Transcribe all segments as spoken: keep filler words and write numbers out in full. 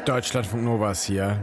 Deutschlandfunk Novas hier.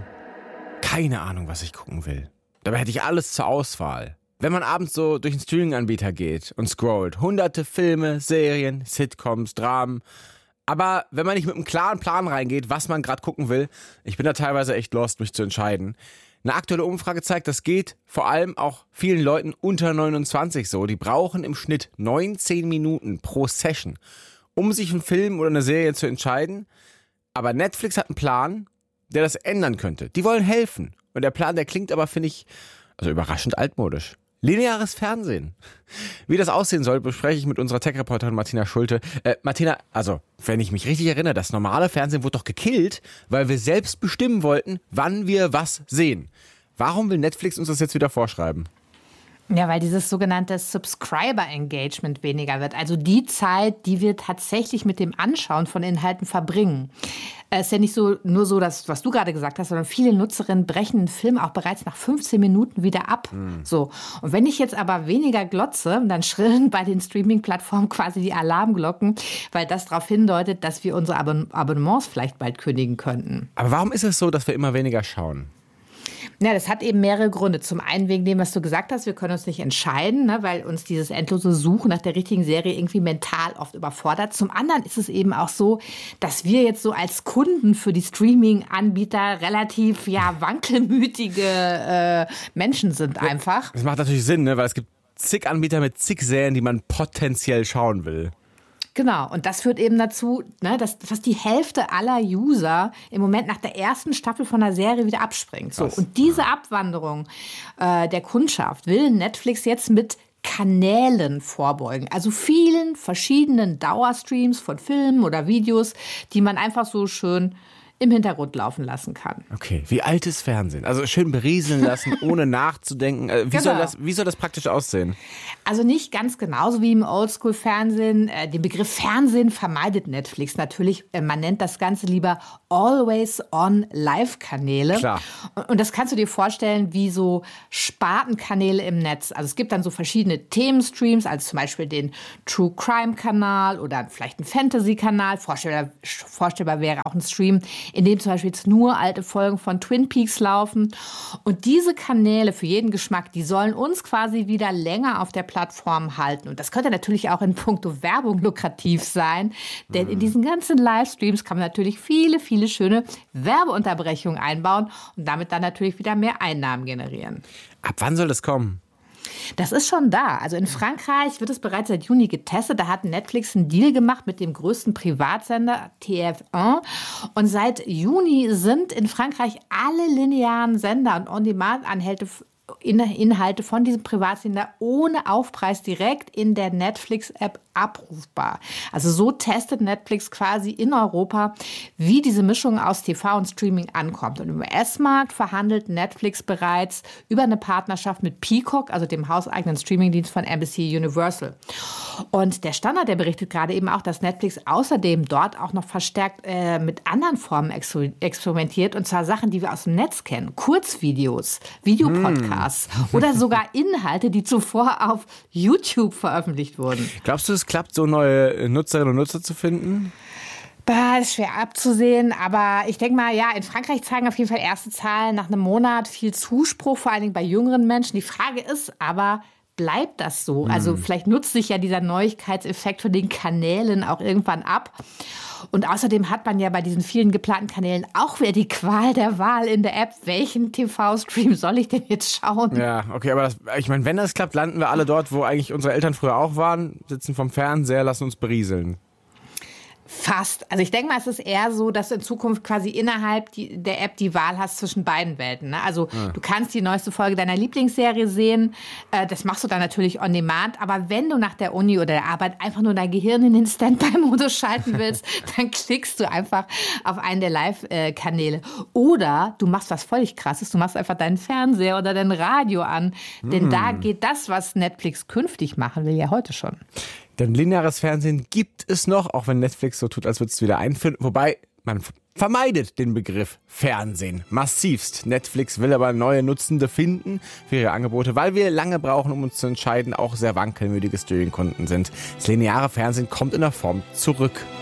Keine Ahnung, was ich gucken will. Dabei hätte ich alles zur Auswahl. Wenn man abends so durch einen Streaming-Anbieter geht und scrollt, hunderte Filme, Serien, Sitcoms, Dramen. Aber wenn man nicht mit einem klaren Plan reingeht, was man gerade gucken will, ich bin da teilweise echt lost, mich zu entscheiden. Eine aktuelle Umfrage zeigt, das geht vor allem auch vielen Leuten unter neunundzwanzig so. Die brauchen im Schnitt neunzehn Minuten pro Session, um sich einen Film oder eine Serie zu entscheiden. Aber Netflix hat einen Plan, der das ändern könnte. Die wollen helfen. Und der Plan, der klingt aber, finde ich, also überraschend altmodisch. Lineares Fernsehen. Wie das aussehen soll, bespreche ich mit unserer Tech-Reporterin Martina Schulte. Äh, Martina, also, wenn ich mich richtig erinnere, das normale Fernsehen wurde doch gekillt, weil wir selbst bestimmen wollten, wann wir was sehen. Warum will Netflix uns das jetzt wieder vorschreiben? Ja, weil dieses sogenannte Subscriber-Engagement weniger wird. Also die Zeit, die wir tatsächlich mit dem Anschauen von Inhalten verbringen. Es ist ja nicht so, nur so, dass, was du gerade gesagt hast, sondern viele Nutzerinnen brechen einen Film auch bereits nach fünfzehn Minuten wieder ab. Mhm. So. Und wenn ich jetzt aber weniger glotze, dann schrillen bei den Streaming-Plattformen quasi die Alarmglocken, weil das darauf hindeutet, dass wir unsere Abon- Abonnements vielleicht bald kündigen könnten. Aber warum ist es so, dass wir immer weniger schauen? Ja, das hat eben mehrere Gründe. Zum einen wegen dem, was du gesagt hast, wir können uns nicht entscheiden, ne, weil uns dieses endlose Suchen nach der richtigen Serie irgendwie mental oft überfordert. Zum anderen ist es eben auch so, dass wir jetzt so als Kunden für die Streaming-Anbieter relativ ja wankelmütige äh, Menschen sind einfach. Das macht natürlich Sinn, ne, weil es gibt zig Anbieter mit zig Serien, die man potenziell schauen will. Genau, und das führt eben dazu, ne, dass fast die Hälfte aller User im Moment nach der ersten Staffel von der Serie wieder abspringt. So, und diese Abwanderung äh, der Kundschaft will Netflix jetzt mit Kanälen vorbeugen. Also vielen verschiedenen Dauerstreams von Filmen oder Videos, die man einfach so schön im Hintergrund laufen lassen kann. Okay, wie altes Fernsehen. Also schön berieseln lassen, ohne nachzudenken. Wie, genau. soll das, wie soll das praktisch aussehen? Also nicht ganz genauso wie im Oldschool-Fernsehen. Den Begriff Fernsehen vermeidet Netflix natürlich. Man nennt das Ganze lieber Always-on-Live-Kanäle. Klar. Und das kannst du dir vorstellen wie so Spartenkanäle im Netz. Also es gibt dann so verschiedene Themenstreams, also zum Beispiel den True-Crime-Kanal oder vielleicht einen Fantasy-Kanal. Vorstellbar, vorstellbar wäre auch ein Stream, in dem zum Beispiel jetzt nur alte Folgen von Twin Peaks laufen. Und diese Kanäle für jeden Geschmack, die sollen uns quasi wieder länger auf der Plattform halten. Und das könnte natürlich auch in puncto Werbung lukrativ sein, denn mhm. in diesen ganzen Livestreams kann man natürlich viele, viele schöne Werbeunterbrechungen einbauen und damit dann natürlich wieder mehr Einnahmen generieren. Ab wann soll das kommen? Das ist schon da. Also in Frankreich wird es bereits seit Juni getestet. Da hat Netflix einen Deal gemacht mit dem größten Privatsender T F eins. Und seit Juni sind in Frankreich alle linearen Sender und On-Demand-Anhalte Inhalte von diesem Privatsender ohne Aufpreis direkt in der Netflix-App abrufbar. Also so testet Netflix quasi in Europa, wie diese Mischung aus T V und Streaming ankommt. Und im U S-Markt verhandelt Netflix bereits über eine Partnerschaft mit Peacock, also dem hauseigenen Streamingdienst von N B C Universal. Und der Standard, der berichtet gerade eben auch, dass Netflix außerdem dort auch noch verstärkt äh, mit anderen Formen ex- experimentiert. Und zwar Sachen, die wir aus dem Netz kennen. Kurzvideos, Videopodcasts hm. oder sogar Inhalte, die zuvor auf YouTube veröffentlicht wurden. Glaubst du, es klappt, so neue Nutzerinnen und Nutzer zu finden? Das ist schwer abzusehen, aber ich denke mal, ja, in Frankreich zeigen auf jeden Fall erste Zahlen nach einem Monat viel Zuspruch, vor allen Dingen bei jüngeren Menschen. Die Frage ist aber, bleibt das so? Also mhm. vielleicht nutzt sich ja dieser Neuigkeitseffekt von den Kanälen auch irgendwann ab. Und außerdem hat man ja bei diesen vielen geplanten Kanälen auch wieder die Qual der Wahl in der App. Welchen T V-Stream soll ich denn jetzt schauen? Ja, okay, aber das, ich meine, wenn das klappt, landen wir alle dort, wo eigentlich unsere Eltern früher auch waren, sitzen vorm Fernseher, lassen uns berieseln. Fast. Also ich denke mal, es ist eher so, dass du in Zukunft quasi innerhalb die, der App die Wahl hast zwischen beiden Welten. Ne? Also ja. du kannst die neueste Folge deiner Lieblingsserie sehen. Äh, das machst du dann natürlich on demand. Aber wenn du nach der Uni oder der Arbeit einfach nur dein Gehirn in den Standby-Modus schalten willst, dann klickst du einfach auf einen der Live-Kanäle. Oder du machst was völlig Krasses. Du machst einfach deinen Fernseher oder dein Radio an. Mm. Denn da geht das, was Netflix künftig machen will, ja heute schon. Denn lineares Fernsehen gibt es noch, auch wenn Netflix so tut, als würde es wieder einführen. Wobei, man vermeidet den Begriff Fernsehen massivst. Netflix will aber neue Nutzende finden für ihre Angebote, weil wir lange brauchen, um uns zu entscheiden, auch sehr wankelmütige Streaming-Kunden sind. Das lineare Fernsehen kommt in der Form zurück.